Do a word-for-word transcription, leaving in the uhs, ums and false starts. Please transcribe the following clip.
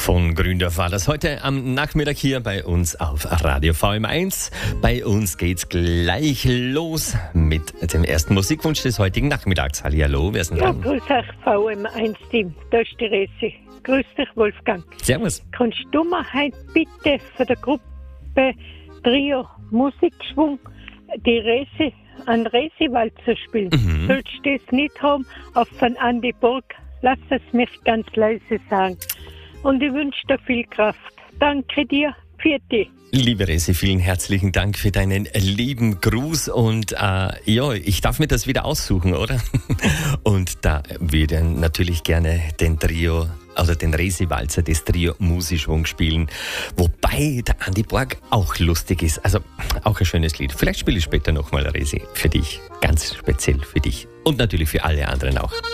Von Gründorf war das heute am Nachmittag hier bei uns auf Radio V M eins. Bei uns geht's gleich los mit dem ersten Musikwunsch des heutigen Nachmittags. Hallihallo, wer ist denn Ja, dran? grüß euch V M eins Team, da ist die Resi. Grüß dich Wolfgang. Servus. Kannst du mir heute bitte für die Gruppe Trio Musikschwung die Resi, an Resi-Walzer spielen? Mhm. Sollst du das nicht haben, auf von Andi Burg? Lass es mich ganz leise sagen. Und ich wünsche dir viel Kraft. Danke dir. Für dich. Liebe Resi, vielen herzlichen Dank für deinen lieben Gruß und äh, ja, ich darf mir das wieder aussuchen, oder? Und da würde ich natürlich gerne den Trio, also den Resi-Walzer des Trio Musikschwung spielen, wobei der Andi Borg auch lustig ist, also auch ein schönes Lied. Vielleicht spiele ich später nochmal Resi für dich, ganz speziell für dich und natürlich für alle anderen auch.